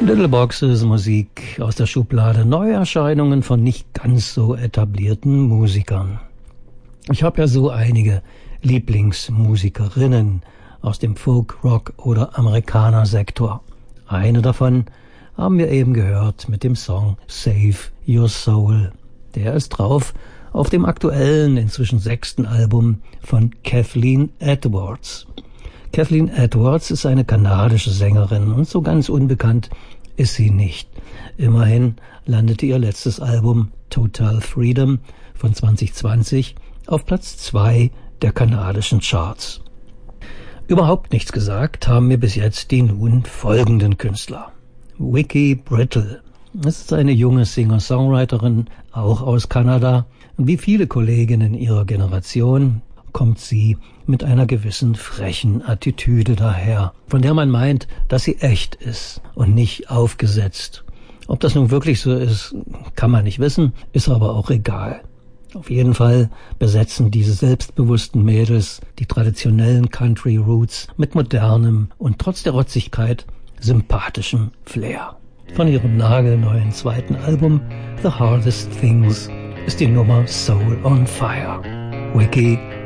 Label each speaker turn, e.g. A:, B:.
A: Little Boxes, Musik aus der Schublade, Neuerscheinungen von nicht ganz so etablierten Musikern. Ich habe ja so einige Lieblingsmusikerinnen aus dem Folk, Rock oder Amerikaner-Sektor. Eine davon haben wir eben gehört mit dem Song Save Your Soul. Der ist drauf auf dem aktuellen, inzwischen 6. Album von Kathleen Edwards. Kathleen Edwards ist eine kanadische Sängerin und so ganz unbekannt ist sie nicht. Immerhin landete ihr letztes Album Total Freedom von 2020 auf Platz 2 der kanadischen Charts. Überhaupt nichts gesagt haben mir bis jetzt die nun folgenden Künstler. Vicki Brittle. Das ist eine junge Singer-Songwriterin, auch aus Kanada. Und wie viele Kolleginnen ihrer Generation kommt sie mit einer gewissen frechen Attitüde daher, von der man meint, dass sie echt ist und nicht aufgesetzt. Ob das nun wirklich so ist, kann man nicht wissen, ist aber auch egal. Auf jeden Fall besetzen diese selbstbewussten Mädels die traditionellen Country Roots mit modernem und trotz der Rotzigkeit sympathischem Flair. Von ihrem nagelneuen 2. Album The Hardest Things ist die Nummer Soul on Fire. Vicki